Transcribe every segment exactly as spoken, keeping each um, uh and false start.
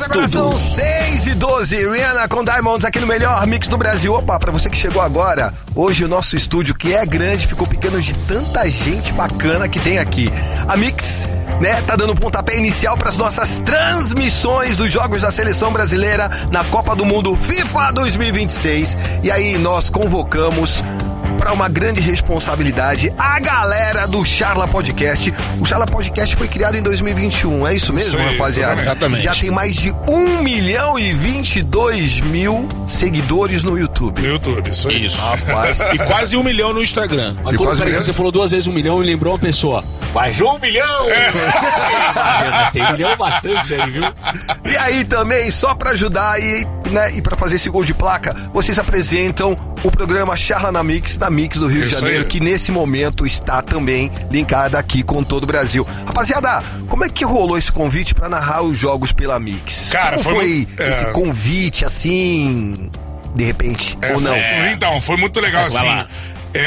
agora são seis e doze. Rihanna com Diamonds aqui no melhor mix do Brasil. Opa, pra você que chegou agora, hoje o nosso estúdio, que é grande, ficou pequeno de tanta gente bacana que tem aqui. A Mix, né, tá dando pontapé inicial para as nossas transmissões dos jogos da seleção brasileira na Copa do Mundo FIFA dois mil e vinte e seis. E aí nós convocamos para uma grande responsabilidade a galera do Charla Podcast. O Charla Podcast foi criado em dois mil e vinte e um, é isso mesmo, isso aí, rapaziada? Exatamente. Já tem mais de um milhão e vinte e dois mil seguidores no YouTube. No YouTube, isso aí. Isso. Rapaz. E quase um milhão no Instagram. Mas E quando quase peraí, um que você falou duas vezes um milhão e lembrou uma pessoa. Mais um milhão! É. Tem um milhão bastante aí, viu? E aí também, só pra ajudar e, né, e pra fazer esse gol de placa, vocês apresentam o programa Charla na Mix, na Mix do Rio Isso de Janeiro, aí. que nesse momento está também linkada aqui com todo o Brasil. Rapaziada, como é que rolou esse convite pra narrar os jogos pela Mix? Cara, como foi foi muito- esse é. convite, assim, de repente, É, ou não? foi- Então, foi muito legal, É, vai assim. lá.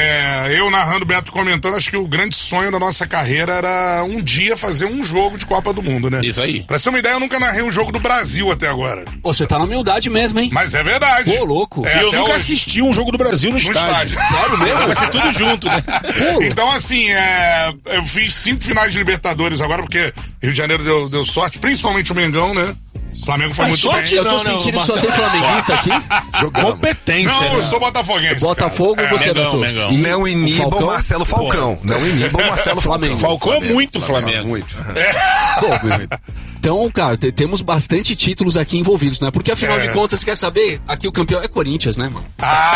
É, eu narrando, Beto comentando, acho que o grande sonho da nossa carreira era um dia fazer um jogo de Copa do Mundo, né? Isso aí. Pra ser uma ideia, eu nunca narrei um jogo do Brasil até agora. Pô, você tá na humildade mesmo, hein? Mas é verdade. Pô, louco. É, E eu até nunca hoje. assisti um jogo do Brasil no, No estádio. estádio. Sério mesmo? Vai ser tudo junto, né? Pô, Então, assim, é, eu fiz cinco finais de Libertadores agora, porque Rio de Janeiro deu, deu sorte, principalmente o Mengão, né? O Flamengo foi Mas muito sorte, bem. eu tô Não, sentindo não, que só tem Marcelo, flamenguista aqui. Competência, Não, né? eu sou botafoguense. Botafogo, cara. você, Mengão, Beto? Mengão. E Não o iniba o Falcão? Marcelo Falcão. Não iniba o Marcelo Flamengo. Falcão. Falcão é muito Flamengo. Muito. Pô, meu. Então, cara, te- temos bastante títulos aqui envolvidos, né? Porque afinal É. de contas, quer saber? Aqui o campeão é Corinthians, né, mano?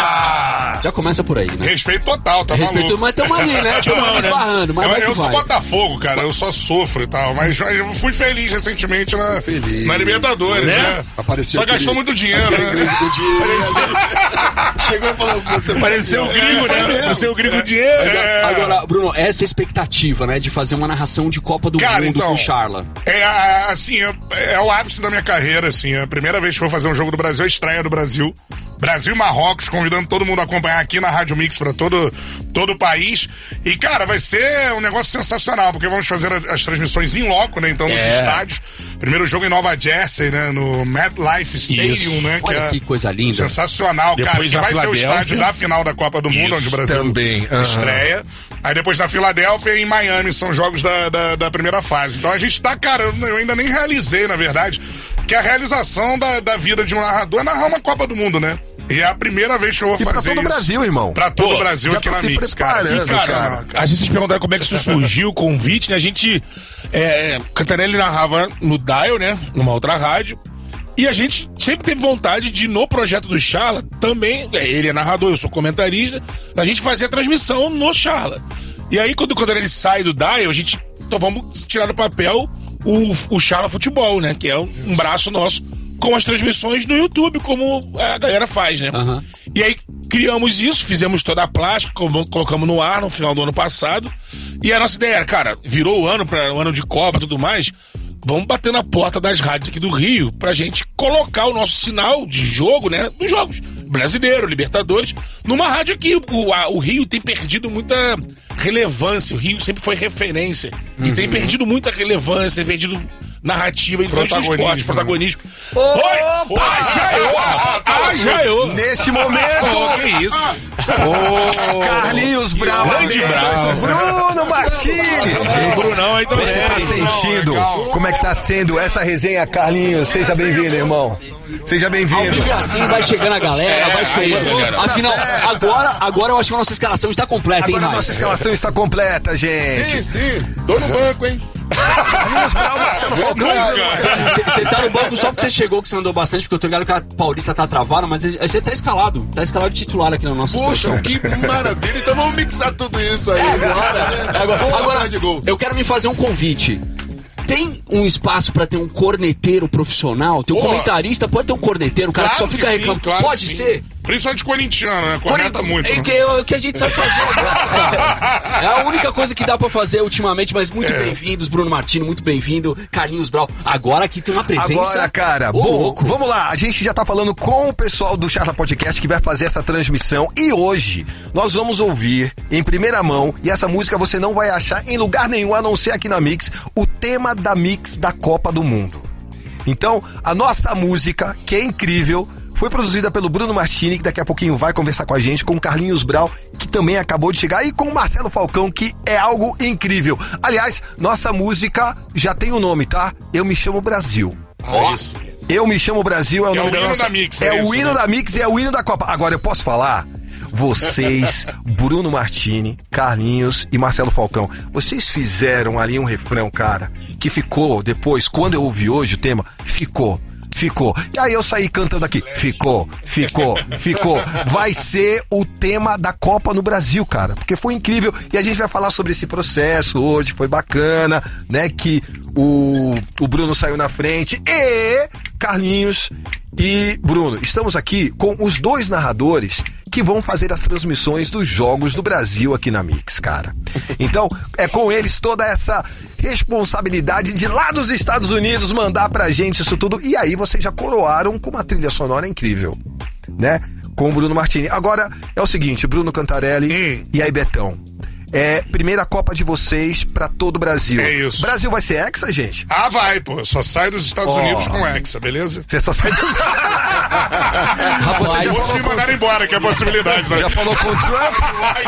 Ah! Já começa por aí, né? Respeito total, tá Respeito, maluco? mas tamo ali, né? Tamo Não, né? esbarrando, mas eu vai que eu sou vai. Botafogo, cara, eu só sofro e tal, mas eu fui feliz recentemente na, Feliz. na Libertadores, Né? né? Apareceu Só gastou aquele- muito dinheiro, aquele né? gringo com dinheiro. Chegou e falou, você Pareceu o gringo, né? Pareceu o gringo dinheiro. É. Agora, Bruno, essa é a expectativa, né? De fazer uma narração de Copa do Cara, Mundo então, com o Charla. É, a- assim, é, é o ápice da minha carreira, assim. É a primeira vez que eu vou fazer um jogo do Brasil, a estreia do Brasil. Brasil e Marrocos, convidando todo mundo a acompanhar aqui na Rádio Mix pra todo, todo o país. E, cara, vai ser um negócio sensacional, porque vamos fazer a- as transmissões em loco, né? Então, nos É. estádios. Primeiro jogo em Nova Jersey, né? No MetLife Stadium, Isso. né? Olha é que coisa linda. sensacional, cara. Depois Que na vai ser o Filadélfia. estádio da final da Copa do Mundo, Isso, onde o Brasil também, aham. estreia. Aí depois na Filadélfia e em Miami são jogos da, da, da primeira fase. Então a gente tá, cara, eu eu ainda nem realizei, na verdade, que a realização da, da vida de um narrador é narrar uma Copa do Mundo, né? E é a primeira vez que eu vou E pra fazer todo o isso. Brasil, irmão. Pra todo Pô, o Brasil já aqui tá na se Mix, cara. preparando, Sensacional, cara. cara. A gente vocês perguntaram como é que isso surgiu, o convite, né? A gente. É, Cantarelli narrava no Dial, né? Numa outra rádio. E a gente sempre teve vontade de, no projeto do Charla, também. é, Ele é narrador, eu sou comentarista. A gente fazia a transmissão no Charla. E aí, quando, quando ele sai do Dial, a gente. Então vamos tirar do papel o, o Charla Futebol, né? Que é um, um braço nosso com as transmissões no YouTube, como a galera faz, né? Aham. E aí criamos isso, fizemos toda a plástica, colo- colocamos no ar no final do ano passado. E a nossa ideia era, cara, virou o ano, para o ano de Copa e tudo mais. Vamos bater na porta das rádios aqui do Rio pra gente colocar o nosso sinal de jogo, né? Dos jogos. Brasileiro, Libertadores, numa rádio aqui. O, a- o Rio tem perdido muita relevância. O Rio sempre foi referência. E tem perdido muita relevância, perdido narrativa e Protagonismo, esporte, né? protagonismo. Opa! Opa, jaiô! Ah, jaiô! Nesse momento, Pô, que isso? Carlinhos Brau, Grande Brau. Bruno Martini. O Brunão aí também. Você está sentindo? Como é que tá sendo essa resenha, Carlinhos? Seja bem-vindo, irmão. Seja Ao bem-vindo. vivo é assim, vai chegando a galera, vai subindo. galera. Afinal, agora, agora eu acho que a nossa escalação está completa, hein, Agora a nossa Raiz? escalação está completa, gente. Sim, tô no banco, hein? Carlinhos Brau, Marcelo Falcão. Você tá no banco só porque você chegou, que você andou bastante, porque eu tô ligado que a Paulista tá travada, mas você tá escalado. Tá escalado de titular aqui na nossa Poxa, seleção. que maravilha. Então vamos mixar tudo isso aí. Agora, Gol agora, atrás de gol. eu quero me fazer um convite. Tem um espaço pra ter um corneteiro profissional? Tem um Pô. comentarista, pode ter um corneteiro, um cara que só fica sim, reclamando. claro Pode que sim. ser? Principalmente corintiano, né? Corneta muito. É né? que, é o que a gente sabe fazer agora, cara. É a única coisa que dá pra fazer ultimamente, mas muito É. bem-vindos, Bruno Martini, muito bem-vindo, Carlinhos Brau. Agora aqui tem uma presença. Agora, cara, Ô, bom, louco. vamos lá. A gente já tá falando com o pessoal do Charla Podcast que vai fazer essa transmissão. E hoje nós vamos ouvir em primeira mão, e essa música você não vai achar em lugar nenhum, a não ser aqui na Mix, o tema da Mix da Copa do Mundo. Então, a nossa música, que é incrível, foi produzida pelo Bruno Martini, que daqui a pouquinho vai conversar com a gente, com o Carlinhos Brau, que também acabou de chegar, e com o Marcelo Falcão, que é algo incrível. Aliás, nossa música já tem o um nome, tá? Eu Me Chamo Brasil. Ah, isso. Eu Me Chamo Brasil é o é nome o da hino nossa... da Mix. É, é o isso, hino né? da Mix e é o hino da Copa. Agora, eu posso falar? Vocês, Bruno Martini, Carlinhos e Marcelo Falcão, vocês fizeram ali um refrão, cara, que ficou depois, quando eu ouvi hoje o tema, ficou. Ficou. E aí eu saí cantando aqui. Ficou, ficou, ficou. Vai ser o tema da Copa no Brasil, cara. Porque foi incrível. E a gente vai falar sobre esse processo hoje. Foi bacana, né? Que o, o Bruno saiu na frente. E Carlinhos e Bruno, estamos aqui com os dois narradores que vão fazer as transmissões dos jogos do Brasil aqui na Mix, cara. Então, é com eles toda essa responsabilidade de lá dos Estados Unidos mandar pra gente isso tudo. E aí vocês já coroaram com uma trilha sonora incrível, né? Com o Bruno Martini. Agora, é o seguinte, Bruno Cantarelli hum. e aí Betão. É, primeira Copa de vocês pra todo o Brasil. É isso. Brasil vai ser hexa, gente? Ah, vai, pô. Só sai dos Estados Oh. Unidos com hexa, beleza? Você só sai dos... Você já Ou se falou me com... mandaram embora, que é a possibilidade. Né? Já falou com o Trump?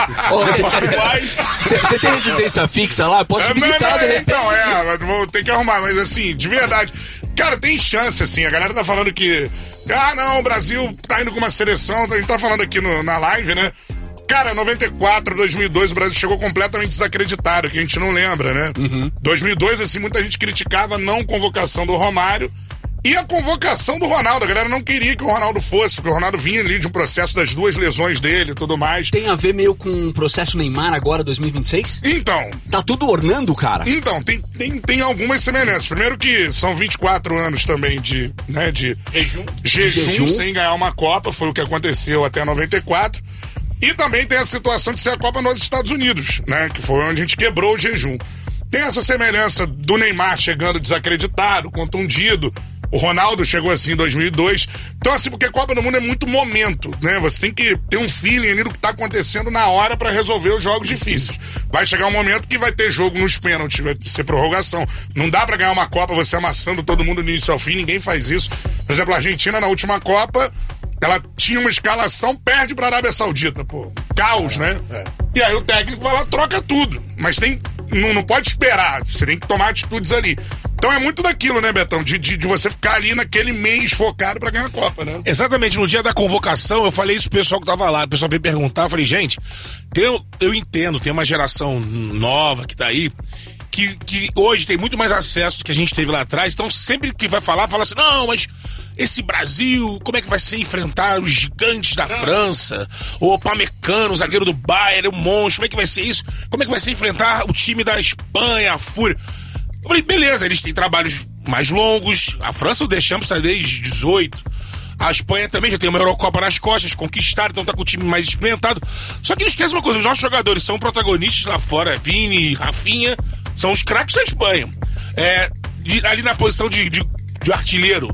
Você tem residência fixa lá? Eu posso É, visitar, não, não, de repente. então, é, vou ter que arrumar, mas assim, de verdade. Cara, tem chance, assim. A galera tá falando que. Ah, não, o Brasil tá indo com uma seleção. A gente tá falando aqui no, na live, né? Cara, noventa e quatro, dois mil e dois, o Brasil chegou completamente desacreditado, que a gente não lembra, né? Uhum. dois mil e dois, assim, muita gente criticava a não convocação do Romário e a convocação do Ronaldo. A galera não queria que o Ronaldo fosse, porque o Ronaldo vinha ali de um processo das duas lesões dele e tudo mais. Tem a ver meio com o processo Neymar agora, dois mil e vinte e seis? Então, Tá tudo ornando, cara. então tem, tem, tem algumas semelhanças. Primeiro que são vinte e quatro anos também de, né, de jejum. Jejum, Jejum. sem ganhar uma Copa, foi o que aconteceu até noventa e quatro. E também tem a situação de ser a Copa nos Estados Unidos, né? Que foi onde a gente quebrou o jejum. Tem essa semelhança do Neymar chegando desacreditado, contundido. O Ronaldo chegou assim em dois mil e dois. Então, assim, porque a Copa do Mundo é muito momento, né? Você tem que ter um feeling ali do que tá acontecendo na hora pra resolver os jogos difíceis. Vai chegar um momento que vai ter jogo nos pênaltis, vai ser prorrogação. Não dá pra ganhar uma Copa você amassando todo mundo do início ao fim, ninguém faz isso. Por exemplo, a Argentina na última Copa, ela tinha uma escalação, perde pra Arábia Saudita, pô. Caos, né? é. E aí o técnico vai lá, troca tudo. Mas tem, não, não pode esperar, você tem que tomar atitudes ali. Então é muito daquilo, né, Betão? De, de, de você ficar ali naquele mês focado pra ganhar a Copa, né? Exatamente, no dia da convocação, eu falei isso pro pessoal que tava lá. O pessoal veio perguntar, eu falei, gente, tem, eu entendo, tem uma geração nova que tá aí, que, que hoje tem muito mais acesso do que a gente teve lá atrás. Então sempre que vai falar, fala assim, não, mas esse Brasil, como é que vai ser enfrentar os gigantes da França? O Pamecano, o zagueiro do Bayern, o monstro, como é que vai ser isso? Como é que vai ser enfrentar o time da Espanha, a Fúria? Eu falei, beleza, eles têm trabalhos mais longos. A França o Deschamps sai desde dezoito. A Espanha também já tem uma Eurocopa nas costas, conquistaram, então tá com o time mais experimentado. Só que não esquece uma coisa, os nossos jogadores são protagonistas lá fora, Vini, Rafinha, são os craques da Espanha. É, de, ali na posição de, de, de artilheiro,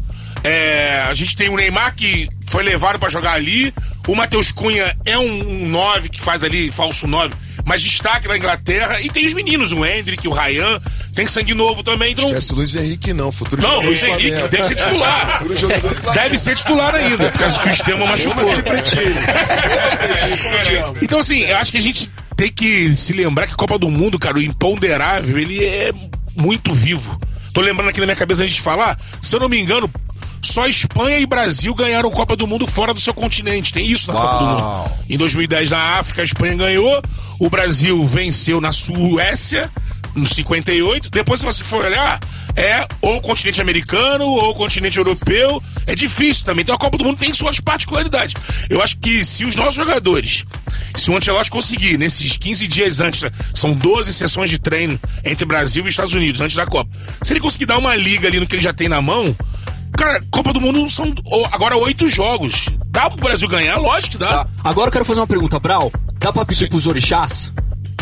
é, a gente tem o Neymar, que foi levado pra jogar ali. O Matheus Cunha é um nove que faz ali, falso nove, mas destaque na Inglaterra. E tem os meninos, o Hendrick, o Ryan, tem sangue novo também. Então... Esquece o Luiz Henrique, não. Futuro Não, jogador Luiz do Henrique Flamengo. deve ser titular. Futuro jogador do Flamengo. Deve ser titular ainda, por causa que o Estema machucou. Ama aquele pretinho. Ama pretinho, como eu te amo. Então, assim, eu acho que a gente tem que se lembrar que a Copa do Mundo, cara, o imponderável, ele é muito vivo. Tô lembrando aqui na minha cabeça a gente falar, se eu não me engano, só Espanha e Brasil ganharam Copa do Mundo fora do seu continente. Tem isso na Uau. Copa do Mundo. Em dois mil e dez, na África, a Espanha ganhou. O Brasil venceu na Suécia, no cinquenta e oito. Depois, se você for olhar, é ou o continente americano ou o continente europeu. É difícil também. Então a Copa do Mundo tem suas particularidades. Eu acho que se os nossos jogadores, se o Ancelotti conseguir, nesses quinze dias antes, são doze sessões de treino entre Brasil e Estados Unidos, antes da Copa. Se ele conseguir dar uma liga ali no que ele já tem na mão, cara, Copa do Mundo são agora oito jogos. Dá pro Brasil ganhar? Lógico que dá. Tá. Agora eu quero fazer uma pergunta, Brau. Dá pra pedir pros orixás?